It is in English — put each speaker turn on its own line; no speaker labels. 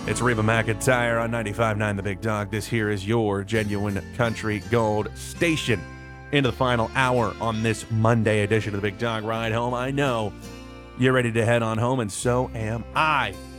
It's Reba McEntire on 95.9 The Big Dog. This here is your genuine country gold station. Into the final hour on this Monday edition of The Big Dog Ride Home. I know you're ready to head on home, and so am I.